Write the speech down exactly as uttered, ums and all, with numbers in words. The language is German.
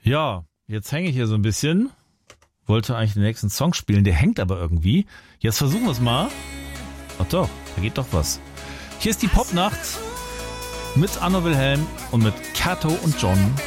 Ja, jetzt hänge ich hier so ein bisschen. Wollte eigentlich den nächsten Song spielen, der hängt aber irgendwie. Jetzt versuchen wir es mal. Ach doch, da geht doch was. Hier ist die Popnacht mit Anno Wilhelm und mit Kato und John.